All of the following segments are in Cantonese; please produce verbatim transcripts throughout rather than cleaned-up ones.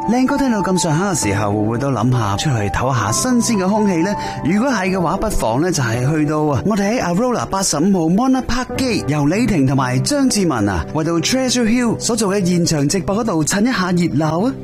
靚哥聽到咁上下嘅時候，會唔會都諗下出去唞下新鮮嘅空氣呢？如果係嘅話，不妨呢就係去到啊，我哋喺 Aurora 八十五號 Monarch Park Gate，由李婷同埋張志文啊，為到 Treasure Hill 所做嘅現場直播嗰度趁一下熱鬧啊！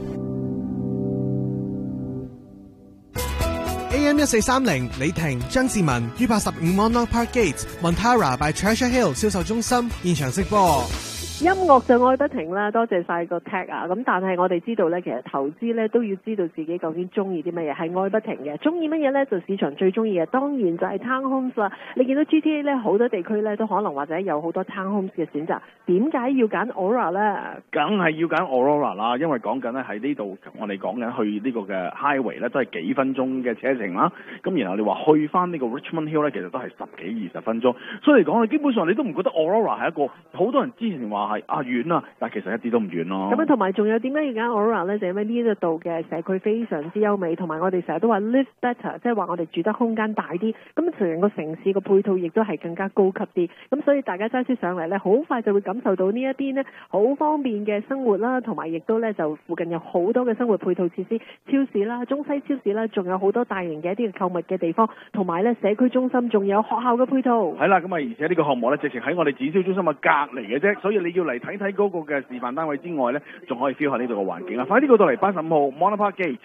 A M 一四三零，李婷、張志文於八十五 Monarch Park Gate Montara by Treasure Hill 銷售中心現場直播。 音樂就愛不停啦，多謝晒個 tag 啊！咁但係我哋知道呢，其實投資呢都要知道自己究竟中意啲乜嘢，係愛不停嘅。中意乜嘢呢？就市場最中意嘅，當然就係 townhomes 啦。你見到 G T A 呢，好多地區呢都可能或者有好多 townhomes 嘅選擇。點解要揀 Aurora 呢？ 梗係要揀 Aurora 啦，因為講緊呢喺呢度，我哋講緊去呢個嘅 highway 呢，都係幾分鐘嘅車程啦。咁然後你話去翻呢個 Richmond Hill 呢，其實都係十幾二十分鐘。所以嚟講，你基本上你都唔覺得 Aurora 係一個好多人之前話係啊遠啊，但係其實一啲都唔遠咯。 咁啊，同埋仲有點解要揀 Aurora 咧？就因為呢一度嘅社區非常之優美，同埋我哋成日都話 live better， 即係話我哋住得空間大啲，咁成個城市個配套亦都係更加高級啲。咁所以大家揸車上嚟咧，好快就會感受到呢一邊呢好方便嘅生活啦，同埋亦都咧就附近有好多嘅生活配套設施，超市啦、中西超市啦，仲有好多大型嘅一啲嘅購物嘅地方，同埋咧社區中心仲有學校嘅配套。 係啦，咁啊而且呢個項目咧，直情喺我哋展銷中心嘅隔離嘅啫，所以你要嚟睇睇嗰個嘅示範單位之外咧，仲可以 feel 下呢度嘅環境啊！快啲過到嚟八十五號 Monarch Park Gate。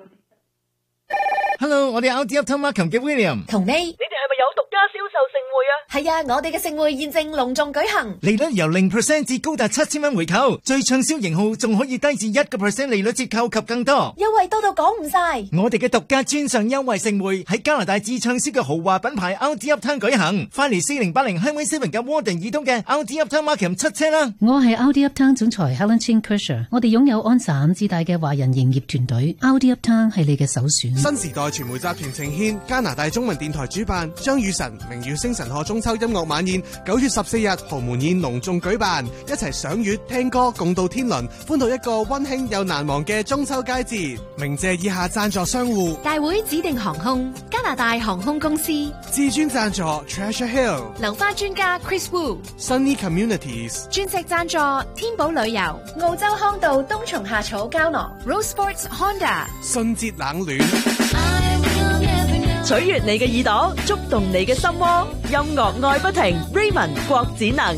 Hello， 我哋 Audi Uptown Markham 嘅 William。 同你，你哋係咪有獨家銷售盛會啊？係啊，我哋嘅盛會現正隆重舉行， 利率由零 percent 至高達七千蚊回購，最暢銷型號仲可以低至一個 percent 利率折扣及更多， 優惠多到講唔晒。 我哋嘅獨家專上優惠盛會喺加拿大至暢銷嘅豪華品牌 Audi Uptown 舉行，快嚟四零八零 Highway Seven 嘅 Warden 以東嘅 Audi Uptown Markham 出車啦！ 我係 Audi Uptown 總裁 Helen Chin Kershaw， 我哋擁有安薩五至大嘅華人營業團隊 ，Audi Uptown 係你嘅首選。 新時代傳媒集團呈獻加拿大中文電台主辦張雨晨明月星辰賀中秋音樂晚宴，九月十四日豪門宴隆重舉辦，一齊賞月聽歌共度天倫，歡度一個溫馨又難忘嘅中秋佳節。鳴謝以下贊助商戶： 大會指定航空、加拿大航空公司、 至尊贊助 Treasure Hill、 流花專家 Chris Wu、Sunny Communities、 鑽石贊助天寶旅遊、澳洲康道冬蟲夏草膠囊、Rose Sports Honda、 信節冷暖。 取悅你嘅耳朵，觸動你嘅心窩，音樂愛不停 Raymond 郭展能。